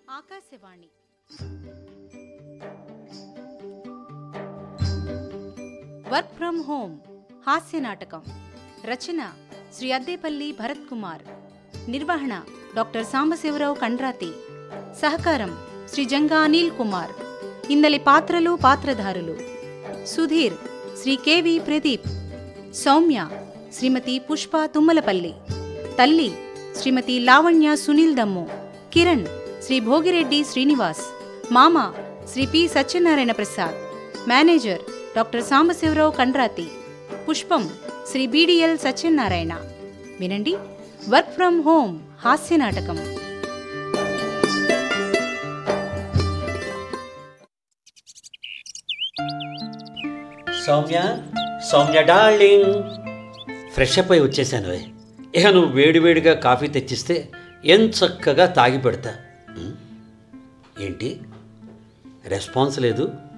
Akashvani work from home హాస్య నాటకం. రచన శ్రీ అద్దేపల్లి భరత్ కుమార్. నిర్వహణ డాక్టర్ సాంబశివరావు కండ్రాతి. సహకారం శ్రీ జంగా అనిల్ కుమార్. ఇందలి పాత్రలు పాత్రధారులు: సుధీర్ శ్రీ కెవి ప్రదీప్, సౌమ్య శ్రీమతి పుష్ప తుమ్మలపల్లి, తల్లి శ్రీమతి లావణ్య సునీల్ దమ్ము, కిరణ్ శ్రీ భోగిరెడ్డి శ్రీనివాస్, మామ Shri P Satyanarayana Prasad, manager doctor Sambasivarao Kandrathi, పుష్పం శ్రీ బిడిఎల్ సత్యనారాయణ. వినండి వర్క్ ఫ్రమ్ హోమ్ హాస్య నాటకం. Soumya, Soumya darling, fresh up అయి వచ్చేసాను. ఇక నువ్వు వేడివేడిగా కాఫీ తెచ్చిస్తే చక్కగా తాగి పెడతా. ఏంటి రెస్పాన్స్ లేదు?